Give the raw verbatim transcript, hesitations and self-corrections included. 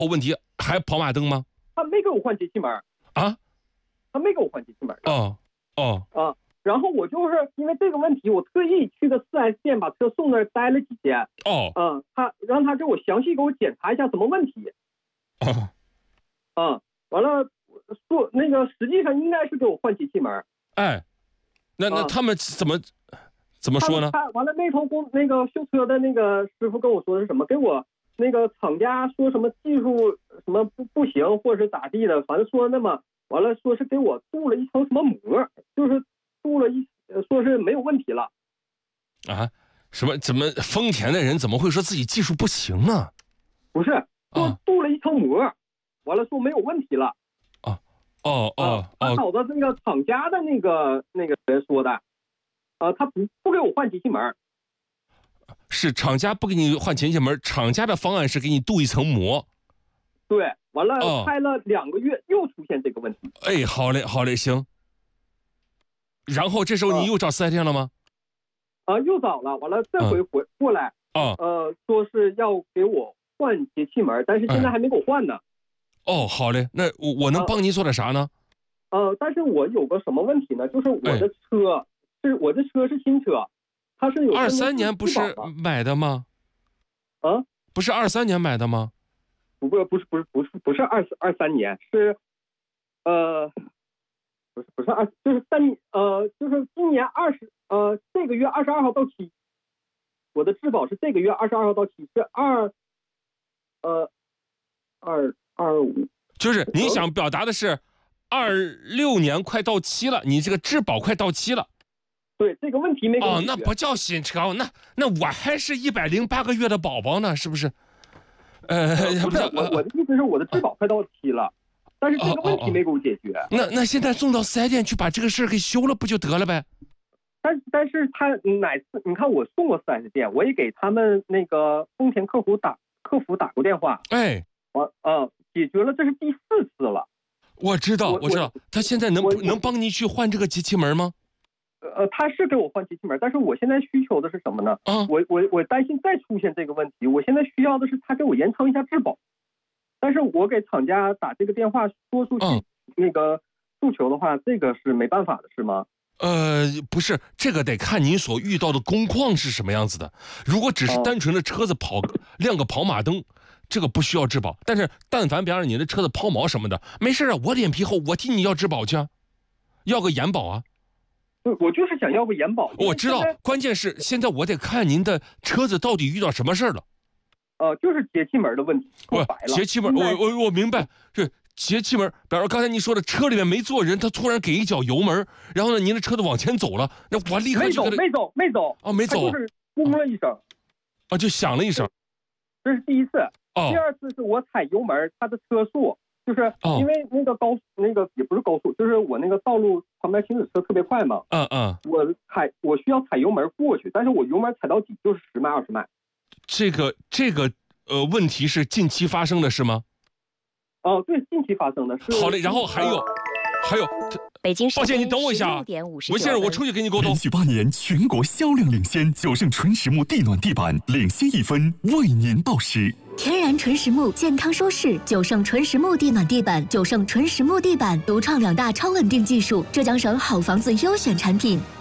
问题还跑马灯吗？ 他没给我换节气门啊， 他没给我换节气门。 哦哦啊，然后我就是因为这个问题，我特意去的 四 S 店把车送那儿待了几天。 哦， 嗯，他让他给我详细给我检查一下什么问题。 哦， 啊，完了说那个实际上应该是给我换节气门。 哎，那那他们怎么、啊、怎么说呢？ 他完了那头工那个修车的那个师傅跟我说的是什么？给我那个厂家说什么技术什么不不行，或者是咋地的，反正说那么完了说是给我镀了一层什么膜，就是镀了一说是没有问题了。 啊？什么？怎么丰田的人怎么会说自己技术不行呢？ 不是，说镀了一层膜，啊、完了说没有问题了。 哦哦哦哦， 找的那个厂家的那个那个人说的，啊、呃，他不不给我换节气门。 是厂家不给你换节气门，厂家的方案是给你镀一层膜。 对，完了、哦、开了两个月又出现这个问题。 哎，好嘞好嘞，行。然后这时候你又找四 S 店了吗？ 啊、呃，又找了，完了这回回过来， 啊、嗯， 呃，说是要给我换节气门，但是现在还没给我换呢。 哎哦，好嘞，那我我能帮您做点啥呢？ 呃，但是我有个什么问题呢？就是我的车、哎、是我的车是新车，它是有二三年不是买的吗？ 啊， 不是二三年买的吗？ 不不不是不是不是不是二二三年，是呃不是不是二就是三呃就是今年二十呃这个月二十二号到期，我的质保是这个月二十二号到期，是二呃二。二五， 就是你想表达的是，二六年快到期了，你这个质保快到期了。 对，这个问题没解决。 哦，那不叫新车，那那我还是一百零八个月的宝宝呢，是不是？呃， 不是，我我的意思是我的质保快到期了，但是这个问题没给我解决。 哦哦哦、那那现在送到四 S 店去把这个事儿给修了，不就得了呗？ 但是但是他哪次你看我送过四 S 店，我也给他们那个丰田客服打客服打过电话。 哎， 我呃。解决了，这是第四次了。 我知道，我, 我知道，他现在能能帮你去换这个节气门吗？ 呃，他是给我换节气门，但是我现在需求的是什么呢？ 啊， 我我我担心再出现这个问题，我现在需要的是他给我延长一下质保。但是我给厂家打这个电话说出去、啊、那个诉求的话，这个是没办法的，是吗？ 呃，不是，这个得看您所遇到的工况是什么样子的。如果只是单纯的车子跑、啊、亮个跑马灯。这个不需要质保，但是但凡比方说你的车子抛锚什么的，没事啊，我脸皮厚，我替你要质保去啊，要个延保啊。 我就是想要个延保。 我知道，关键是现在我得看您的车子到底遇到什么事儿了。 呃，就是节气门的问题。 我节气门，我我我明白，是节气门。比方说刚才您说的，车里面没坐人，他突然给一脚油门，然后呢，您的车子往前走了，那我立刻就没走，没走，没走。 哦，没走， 就是嗡了一声， 啊，就响了一声。 这是第一次。 哦、 第二次是我踩油门，它的车速就是因为那个高、哦、那个也不是高速，就是我那个道路旁边行驶车特别快嘛。 嗯嗯。 我踩我需要踩油门过去，但是我油门踩到底就是十迈二十迈。 这个这个呃问题是近期发生的是吗？ 哦、呃，对，近期发生的是。 好嘞，然后还有、呃、还有， 北京时间抱歉，你等我一下啊，文先生，我出去给你沟通。 连续八年全国销量领先，九盛纯实木地暖地板领先一分，为您报时。 天然纯实木，健康舒适，九盛纯实木地暖地板，九盛纯实木地板独创两大超稳定技术，浙江省好房子优选产品。